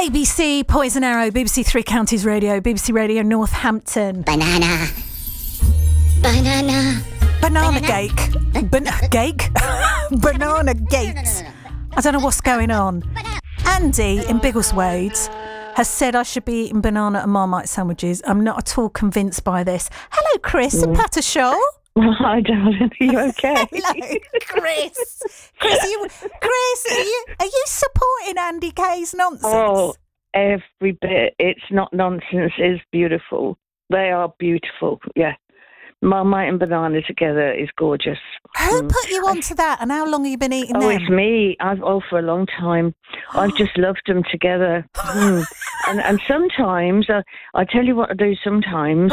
BBC Poison Arrow, BBC Three Counties Radio, BBC Radio Northampton. Banana. Banana cake. Cake? Banana gate. I don't know what's going on. Andy in Biggleswade has said I should be eating banana and Marmite sandwiches. I'm not at all convinced by this. Hello, Chris and Patter Show. Hi, darling. Are you okay? Hello, Chris. Chris, are you supporting Andy Kay's nonsense? Oh, every bit. It's not nonsense. It's beautiful. They are beautiful. Yeah. Marmite and banana together is gorgeous. Who put you onto that, and how long have you been eating them? Oh, it's me. For a long time. I've just loved them together. And sometimes, I tell you what I do sometimes.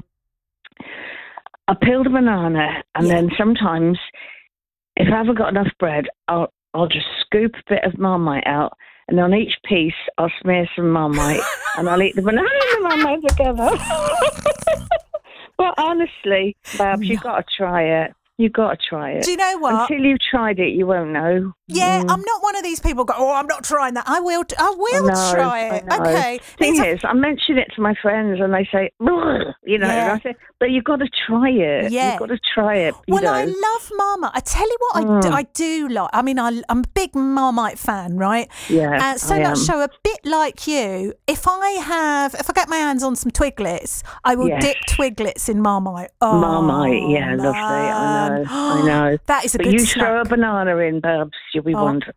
I peel the banana, and then sometimes, if I haven't got enough bread, I'll just scoop a bit of Marmite out, and on each piece, I'll smear some Marmite, and I'll eat the banana and the Marmite together. Well, honestly, Babs, you've got to try it. You've got to try it. Do you know what? Until you've tried it, you won't know. Yeah, I'm not one of these people go, I'm not trying that. I will try it. Okay. Thing is, I mention it to my friends and they say, and I say, but you've got to try it. Yeah. You've got to try it. I love Marmite. I tell you what I do like. I mean, I'm a big Marmite fan, right? Yeah, so much so, a bit like you, if I get my hands on some Twiglets, I will dip Twiglets in Marmite. Oh, Marmite, yeah, lovely. I know. That is a but good you snack. throw a banana in, Babs, you'll be wonderful.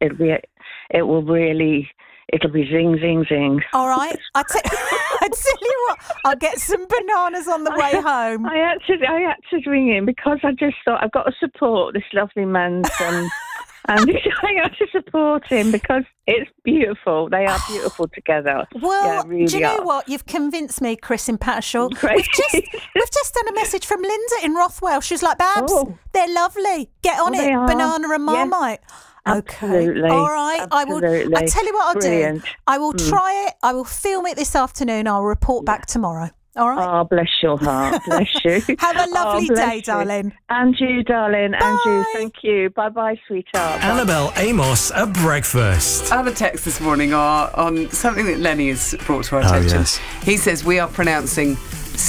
It'll be zing, zing, zing. All right. I tell you what, I'll get some bananas on the way home. I had to ring in because I just thought I've got to support this lovely man's and I have to support him because it's beautiful. They are beautiful together. Well, really do you know what? You've convinced me, Chris in Pattershaw. We've just done a message from Linda in Rothwell. She's like, Babs, they're lovely. Get on it. Banana and Marmite. Yes. Okay. Absolutely. All right. Absolutely. I tell you what I'll Brilliant. do. I will try it. I will film it this afternoon. I'll report back tomorrow. All right. Oh, bless your heart. Bless you. Have a lovely day, you. darling. And you, darling. Bye. And you. Thank you. Bye-bye, sweetheart. Annabelle Amos at breakfast. Other texts this morning are on something that Lenny has brought to our attention. Yes. He says we are pronouncing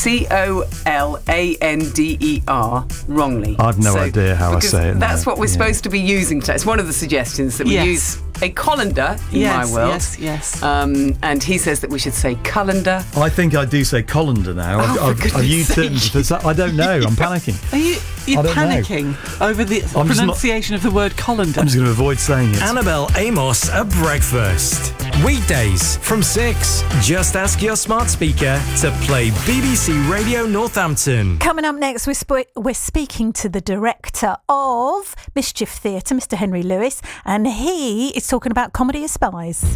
Colander wrongly. I've no idea how I say it. That's what we're supposed to be using today. It's one of the suggestions that we use a colander in my world. Yes. And he says that we should say colander. I think I do say colander now. I've used it. I don't know. I'm panicking. Are you panicking over the pronunciation of the word colander? I'm just going to avoid saying it. Annabelle Amos at breakfast. Weekdays from 6. Just ask your smart speaker to play BBC Radio Northampton. Coming up next, we're speaking to the director of Mischief Theatre, Mr. Henry Lewis, and he is talking about Comedy of Spies.